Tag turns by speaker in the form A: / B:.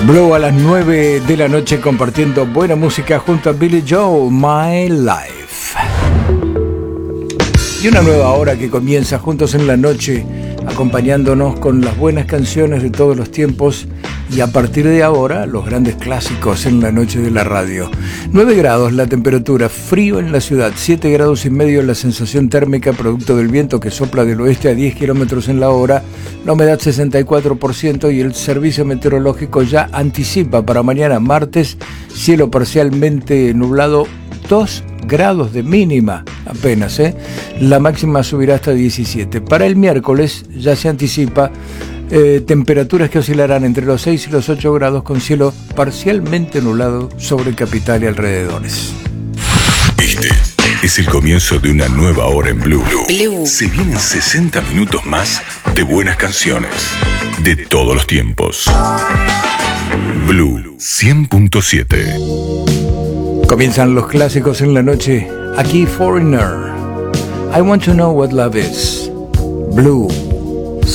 A: Blue a las 9 de la noche compartiendo buena música junto a Billy Joel, My Life. Y una nueva hora que comienza juntos en la noche, acompañándonos con las buenas canciones de todos los tiempos y a partir de ahora los grandes clásicos en la noche de la radio. 9 grados la temperatura, frío en la ciudad, 7 grados y medio la sensación térmica producto del viento que sopla del oeste a 10 kilómetros en la hora, la humedad 64% y el servicio meteorológico ya anticipa para mañana martes cielo parcialmente nublado, 2 grados de mínima apenas, la máxima subirá hasta 17. Para el miércoles ya se anticipa temperaturas que oscilarán entre los 6 y los 8 grados con cielo parcialmente nublado sobre capital y alrededores.
B: Este es el comienzo de una nueva hora en Blue. Se vienen 60 minutos más de buenas canciones de todos los tiempos. Blue 100.7.
A: Comienzan los clásicos en la noche. Aquí Foreigner. I want to know what love is. Blue.